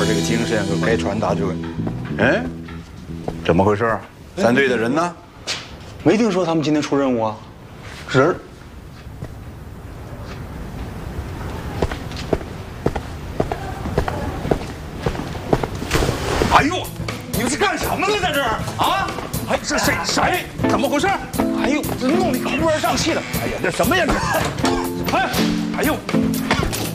面这个精神该传达就，哎，怎么回事？3队的人呢？ 没听说他们今天出任务啊？人儿。 哎呦，你们是干什么呢？在这儿啊？哎，是谁？怎么回事？ 哎呦，这弄得哭而上气的。 哎呀，这什么呀？这，哎呦！